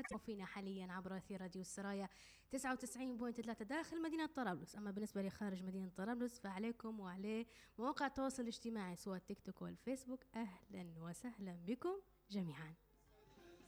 فينا حاليا عبر أثير راديو السرايا 99.3 داخل مدينة طرابلس. أما بالنسبة لخارج مدينة طرابلس فعليكم وعليه مواقع التواصل الاجتماعي سواء التيك توك والفيسبوك. أهلا وسهلا بكم جميعا.